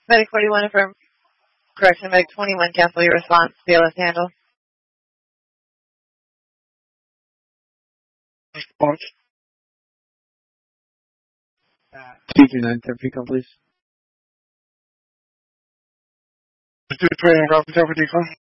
Medic 41 affirm. Correction, Medic 21 cancel your response. BLS handle. Response. T29, recon, please. 220 Route 10 for decline.